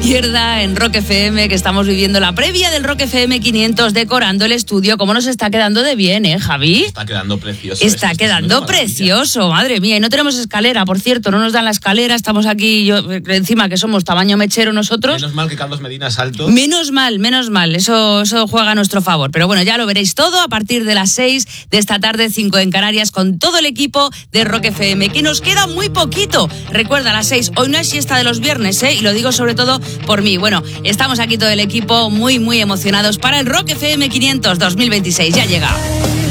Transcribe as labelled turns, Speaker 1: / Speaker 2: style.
Speaker 1: pierda en Rock FM, que estamos viviendo la previa del Rock FM 500, decorando el estudio. ¿Cómo nos está quedando de bien, Javi?
Speaker 2: Está quedando precioso.
Speaker 1: Está quedando precioso, madre mía. Y no tenemos escalera, por cierto, no nos dan la escalera. Estamos aquí, encima que somos tamaño mechero nosotros.
Speaker 2: Menos mal que Carlos Medina es alto.
Speaker 1: Menos mal. Eso juega a nuestro favor. Pero bueno, ya lo veréis todo a partir de las 6 de esta tarde, 5 en Canarias, con todo el equipo de Rock FM, que nos queda muy poquito. Recuerda, a las 6, hoy no es siesta de los viernes, y lo digo sobre todo por mí. Bueno, estamos aquí todo el equipo muy, muy emocionados para el Rock FM 500 2026. Ya llega.